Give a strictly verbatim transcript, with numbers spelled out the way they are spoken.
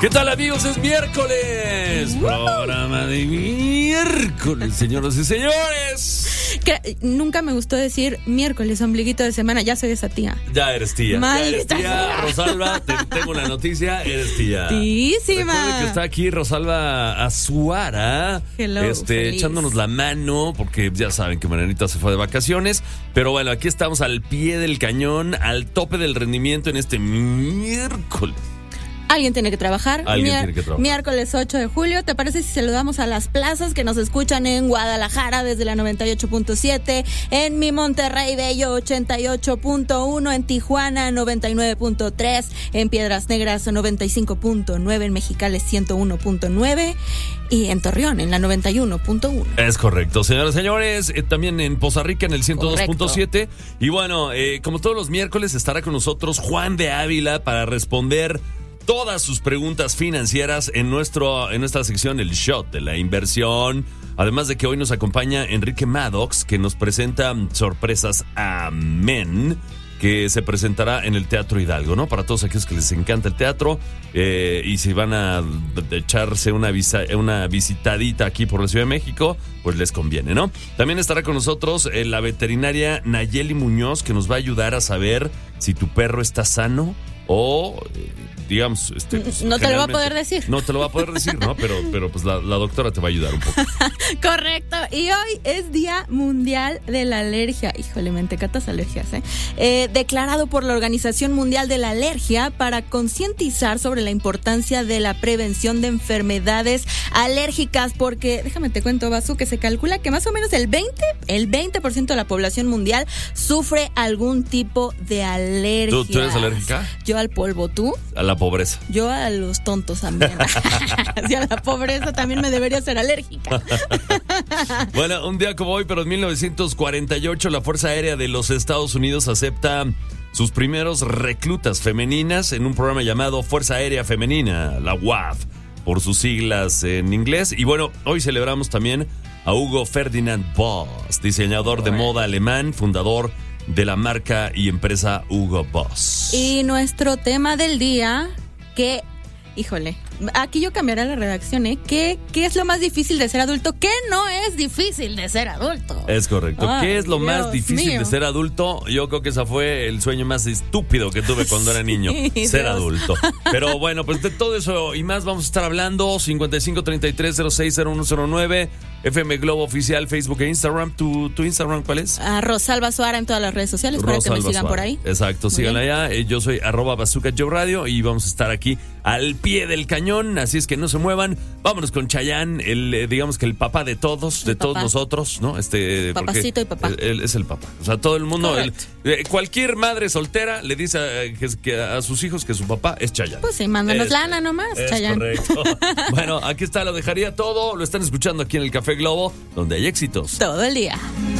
¿Qué tal, amigos? Es miércoles. Programa de miércoles, señoras y señores. Que, nunca me gustó decir miércoles, ombliguito de semana. Ya soy esa tía. Ya eres tía. Maldita ya eres tía. Rosalba, te tengo una noticia. Eres tía. Tísima. Recuerden que está aquí Rosalba Azuara. Hello, este, feliz. echándonos la mano, porque ya saben que Marianita se fue de vacaciones. Pero bueno, aquí estamos al pie del cañón, al tope del rendimiento en este miércoles. Alguien tiene que trabajar. Alguien Mier- tiene que trabajar. Miércoles ocho de julio. ¿Te parece si saludamos a las plazas que nos escuchan en Guadalajara desde la noventa y ocho punto siete, en mi Monterrey Bello ochenta y ocho punto uno, en Tijuana noventa y nueve punto tres, en Piedras Negras noventa y cinco punto nueve, en Mexicali ciento uno punto nueve y en Torreón en la noventa y uno punto uno? Es correcto, señoras y señores. Eh, también en Poza Rica en el ciento dos punto siete. Y bueno, eh, como todos los miércoles estará con nosotros Juan de Ávila para responder todas sus preguntas financieras en nuestro en nuestra sección El Shot de la Inversión. Además de que hoy nos acompaña Enrique Maddox, que nos presenta Sorpresas Amén, que se presentará en el Teatro Hidalgo, ¿no? Para todos aquellos que les encanta el teatro eh, y si van a echarse una, visa, una visitadita aquí por la Ciudad de México, pues les conviene, ¿no? También estará con nosotros eh, la veterinaria Nayeli Muñoz, que nos va a ayudar a saber si tu perro está sano o, eh, digamos... Este, pues, no te lo va a poder decir. No te lo va a poder decir, ¿no? Pero, pero pues la, la doctora te va a ayudar un poco. Correcto. Y hoy es Día Mundial de la Alergia. Híjole, mentecatas alergias, ¿eh? ¿eh? Declarado por la Organización Mundial de la Alergia para concientizar sobre la importancia de la prevención de enfermedades alérgicas. Porque, déjame te cuento, Basu, que se calcula que más o menos el veinte, el veinte por ciento de la población mundial sufre algún tipo de alergia. ¿Tú, ¿Tú eres alérgica? Yo al polvo, ¿tú? A la pobreza. Yo a los tontos también. Y a la pobreza también me debería ser alérgica. Bueno, un día como hoy, pero en mil novecientos cuarenta y ocho, la Fuerza Aérea de los Estados Unidos acepta sus primeros reclutas femeninas en un programa llamado Fuerza Aérea Femenina, la U A F, por sus siglas en inglés. Y bueno, hoy celebramos también a Hugo Ferdinand Boss, diseñador de moda alemán, fundador de la marca y empresa Hugo Boss. Y nuestro tema del día, que, híjole, aquí yo cambiaré la redacción, ¿eh? ¿Qué, qué es lo más difícil de ser adulto? ¿Qué no es difícil de ser adulto? Es correcto. Ay, ¿Qué es lo Dios más difícil mío. de ser adulto? Yo creo que ese fue el sueño más estúpido que tuve cuando era niño, Sí, ser Dios. adulto. Pero bueno, pues de todo eso y más vamos a estar hablando. cincuenta y cinco treinta y tres cero seis cero uno cero nueve, F M Globo Oficial, Facebook e Instagram. ¿Tu, tu Instagram cuál es? A Rosalba Suara en todas las redes sociales para que me Rosalba sigan por Suárez. ahí. Exacto, Muy síganla bien. allá. Eh, Yo soy arroba Bazooka Joe Radio y vamos a estar aquí al pie del cañón, así es que no se muevan. Vámonos con Chayanne, el, eh, digamos que el papá de todos, de El todos papá. nosotros, ¿no? Este, porque Papacito y papá. Él, él es el papá. O sea, todo el mundo, el- Correcto. eh, cualquier madre soltera le dice a, que, que a sus hijos que su papá es Chayanne. Pues sí, mándanos Es- lana nomás, es Chayanne. correcto. Bueno, aquí está, lo dejaría todo. Lo están escuchando aquí en el Café Globo, donde hay éxitos. Todo el día.